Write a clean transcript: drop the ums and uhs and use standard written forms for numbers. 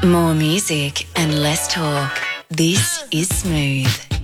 More music and less talk. This is Smooth.